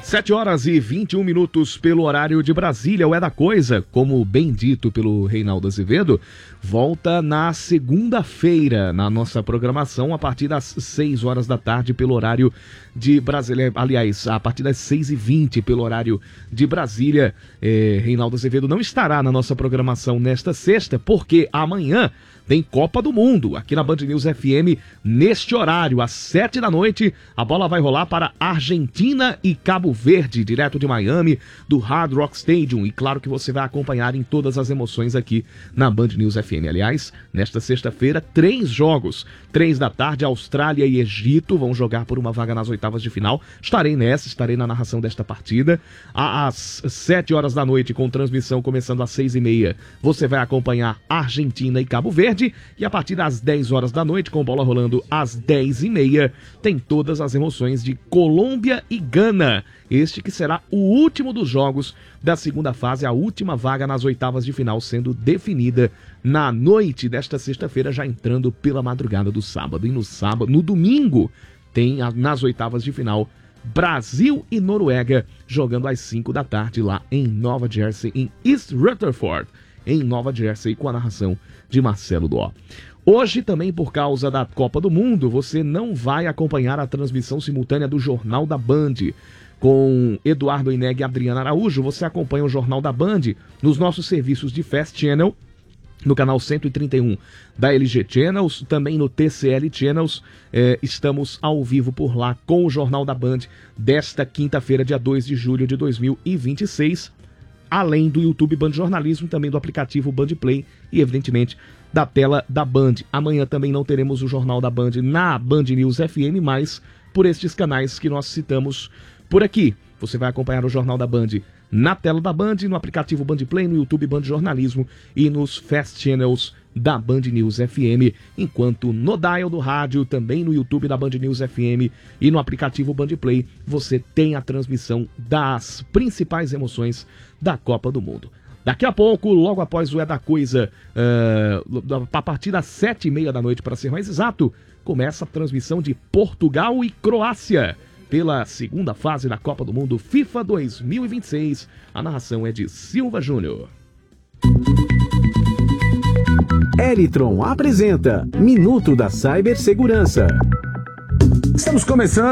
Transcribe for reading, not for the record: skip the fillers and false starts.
7h21 pelo horário de Brasília. O É da Coisa, como bem dito pelo Reinaldo Azevedo, volta na segunda-feira na nossa programação a partir das 6 horas da tarde pelo horário de Brasília. Aliás, a partir das 6h20 pelo horário de Brasília. Reinaldo Azevedo não estará na nossa programação nesta sexta, porque amanhã tem Copa do Mundo aqui na Band News FM neste horário, às 7 da noite. A bola vai rolar para Argentina e Cabo Verde, direto de Miami, do Hard Rock Stadium. E claro que você vai acompanhar em todas as emoções aqui na Band News FM. Aliás, nesta sexta-feira, 3 jogos. 3 da tarde, Austrália e Egito vão jogar por uma vaga nas oitavas de final. Estarei na narração desta partida. Às 7 horas da noite, com transmissão começando às 6h30, você vai acompanhar Argentina e Cabo Verde. E a partir das 10 horas da noite, com bola rolando às 10h30, tem todas as emoções de Colômbia e Gana. Este que será o último dos jogos da segunda fase, a última vaga nas oitavas de final sendo definida na noite desta sexta-feira, já entrando pela madrugada do sábado. E no domingo, tem nas oitavas de final Brasil e Noruega jogando às 5 da tarde lá em Nova Jersey, em East Rutherford, em Nova Jersey, com a narração de Marcelo Dó. Hoje, também por causa da Copa do Mundo, você não vai acompanhar a transmissão simultânea do Jornal da Band. Com Eduardo Ineg e Adriana Araújo, você acompanha o Jornal da Band nos nossos serviços de Fast Channel, no canal 131 da LG Channels, também no TCL Channels. Estamos ao vivo por lá com o Jornal da Band desta quinta-feira, dia 2 de julho de 2026. Além do YouTube Band Jornalismo, também do aplicativo Band Play e, evidentemente, da tela da Band. Amanhã também não teremos o Jornal da Band na Band News FM, mas por estes canais que nós citamos por aqui. Você vai acompanhar o Jornal da Band na tela da Band, no aplicativo Band Play, no YouTube Band Jornalismo e nos Fast Channels da Band News FM, enquanto no dial do rádio, também no YouTube da Band News FM e no aplicativo Band Play, você tem a transmissão das principais emoções da Copa do Mundo. Daqui a pouco, logo após o É da Coisa, a partir das 7h30 da noite, para ser mais exato, começa a transmissão de Portugal e Croácia pela segunda fase da Copa do Mundo FIFA 2026. A narração é de Silva Júnior. Eritron apresenta Minuto da Cibersegurança. Estamos começando